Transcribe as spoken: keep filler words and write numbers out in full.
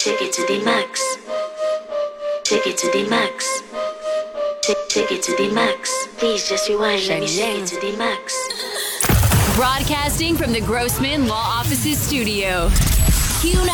Take it to the max. Take it to the max. Take, take it to the max. Please just rewind. Let me take it to the max. Broadcasting from the Grossman Law Offices studio. Q